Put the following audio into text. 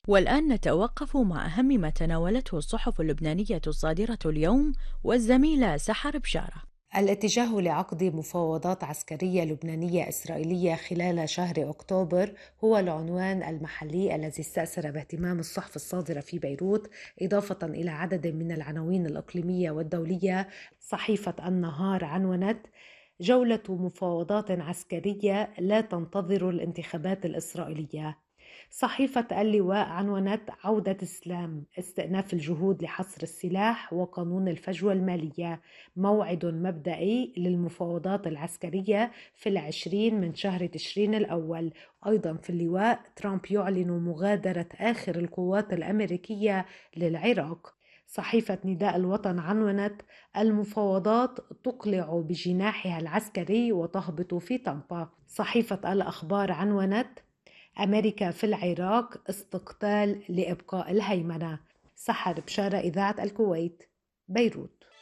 والآن نتوقف مع أهم ما تناولته الصحف اللبنانية الصادرة اليوم والزميلة سحر بشارة. الاتجاه لعقد مفاوضات عسكرية لبنانية إسرائيلية خلال شهر أكتوبر هو العنوان المحلي الذي استأثر باهتمام الصحف الصادرة في بيروت، إضافة إلى عدد من العناوين الإقليمية والدولية. صحيفة النهار عنونت: جولة مفاوضات عسكرية لا تنتظر الانتخابات الإسرائيلية. صحيفة اللواء عنونت: عودة إسلام، استئناف الجهود لحصر السلاح وقانون الفجوة المالية، موعد مبدئي للمفاوضات العسكرية في 20 من شهر تشرين الأول. أيضا في اللواء: ترامب يعلن مغادرة آخر القوات الأمريكية للعراق. صحيفة نداء الوطن عنونت: المفاوضات تقلع بجناحها العسكري وتهبط في طنطا. صحيفة الأخبار عنونت: أمريكا في العراق، استقتال لإبقاء الهيمنة. سحر بشارة، إذاعة الكويت، بيروت.